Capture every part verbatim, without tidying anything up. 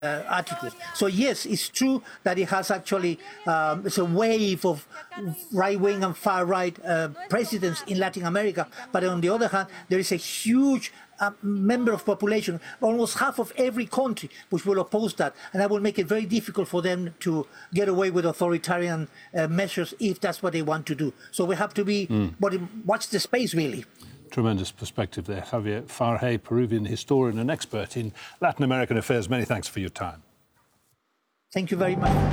Uh, attitude. So yes, it's true that it has actually um, it's a wave of right-wing and far-right uh, presidents in Latin America. But on the other hand, there is a huge uh, member of population, almost half of every country, which will oppose that, and that will make it very difficult for them to get away with authoritarian uh, measures if that's what they want to do. So we have to be mm. watch the space really. Tremendous perspective there. Javier Farjay, Peruvian historian and expert in Latin American affairs. Many thanks for your time. Thank you very much.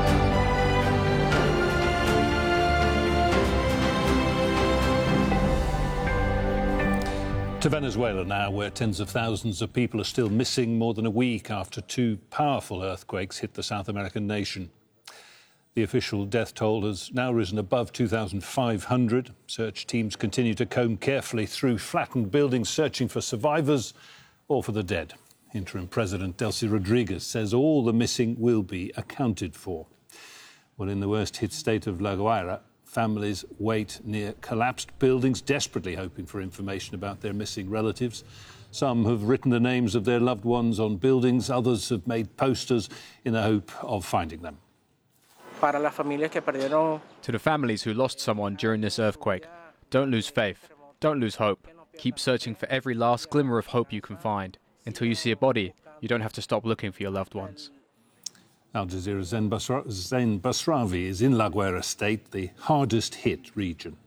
To Venezuela now, where tens of thousands of people are still missing more than a week after two powerful earthquakes hit the South American nation. The official death toll has now risen above two thousand five hundred. Search teams continue to comb carefully through flattened buildings, searching for survivors or for the dead. Interim President Delcy Rodriguez says all the missing will be accounted for. Well, in the worst-hit state of La Guaira, families wait near collapsed buildings, desperately hoping for information about their missing relatives. Some have written the names of their loved ones on buildings. Others have made posters in the hope of finding them. To the families who lost someone during this earthquake, don't lose faith, don't lose hope. Keep searching for every last glimmer of hope you can find. Until you see a body, you don't have to stop looking for your loved ones. Al Jazeera's Zain Basra- Zain Basravi is in La Guaira state, the hardest hit region.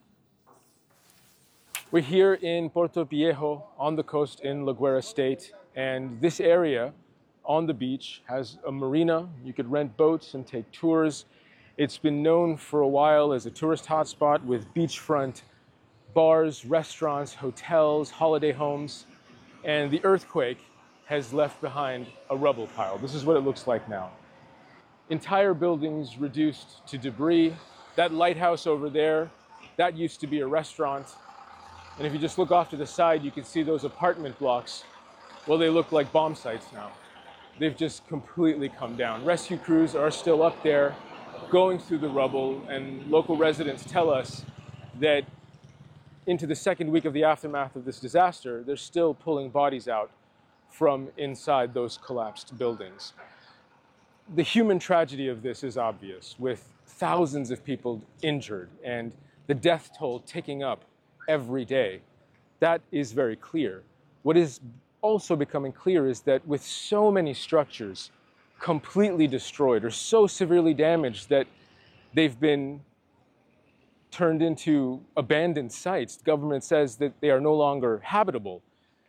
We're here in Puerto Viejo on the coast in La Guaira state, and this area on the beach has a marina. You could rent boats and take tours. It's been known for a while as a tourist hotspot with beachfront bars, restaurants, hotels, holiday homes. And the earthquake has left behind a rubble pile. This is what it looks like now. Entire buildings reduced to debris. That lighthouse over there, that used to be a restaurant. And if you just look off to the side, you can see those apartment blocks. Well, they look like bomb sites now. They've just completely come down. Rescue crews are still up there going through the rubble, and local residents tell us that into the second week of the aftermath of this disaster, they're still pulling bodies out from inside those collapsed buildings. The human tragedy of this is obvious, with thousands of people injured and the death toll ticking up every day. That is very clear. What is also becoming clear is that with so many structures completely destroyed or so severely damaged that they've been turned into abandoned sites, the government says that they are no longer habitable.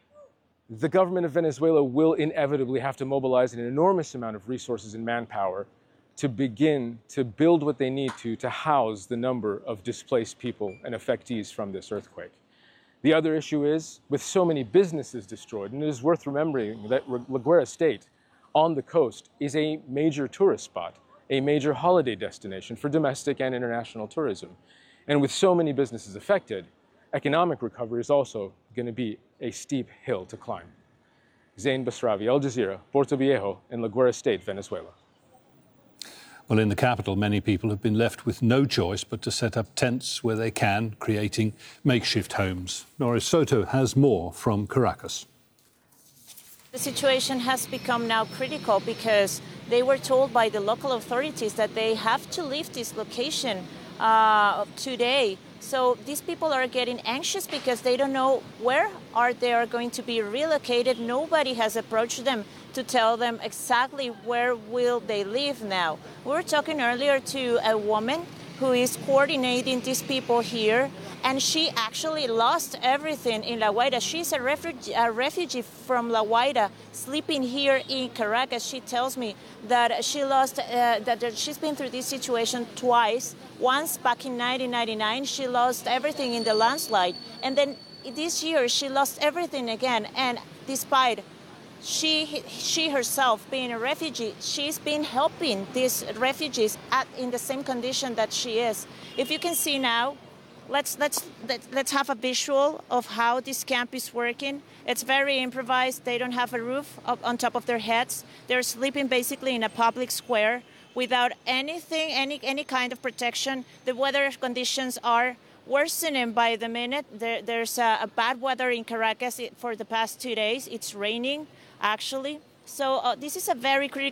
The government of Venezuela will inevitably have to mobilize an enormous amount of resources and manpower to begin to build what they need to to house the number of displaced people and affectees from this earthquake. The other issue is, with so many businesses destroyed, and it is worth remembering that La Guaira state on the coast is a major tourist spot, a major holiday destination for domestic and international tourism. And with so many businesses affected, economic recovery is also going to be a steep hill to climb. Zain Basravi, Al Jazeera, Puerto Viejo, in La Guaira state, Venezuela. Well, in the capital, many people have been left with no choice but to set up tents where they can, creating makeshift homes. Norris Soto has more from Caracas. The situation has become now critical because they were told by the local authorities that they have to leave this location uh, today. So these people are getting anxious because they don't know where are they are going to be relocated. Nobody has approached them to tell them exactly where will they live now. We were talking earlier to a woman who is coordinating these people here, and she actually lost everything in La Guaira. She's a refugee, a refugee from La Guaira, sleeping here in Caracas. She tells me that she lost, uh, that she's been through this situation twice. Once back in nineteen ninety-nine, she lost everything in the landslide, and then this year she lost everything again. And despite she she herself being a refugee, she's been helping these refugees at, in the same condition that she is. If you can see now, let's let's let's have a visual of how this camp is working. It's very improvised. They don't have a roof up on top of their heads. They're sleeping basically in a public square without anything, any any kind of protection. The weather conditions are worsening by the minute. There, there's a, a bad weather in Caracas for the past two days. It's raining, actually. So uh, this is a very critical